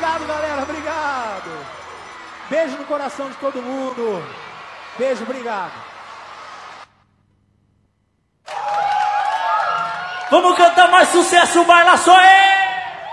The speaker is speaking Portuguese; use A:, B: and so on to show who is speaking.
A: Obrigado, galera, obrigado. Beijo no coração de todo mundo. Beijo, obrigado.
B: Vamos cantar mais sucesso, baila só,